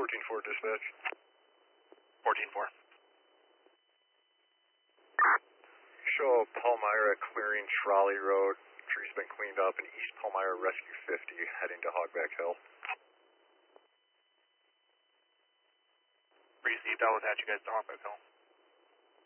14-4 dispatch. 14-4. Show Palmyra clearing Trolley Road. Tree's been cleaned up in East Palmyra Rescue 50 heading to Hogback Hill. Received, I'll attach you guys to Hogback Hill.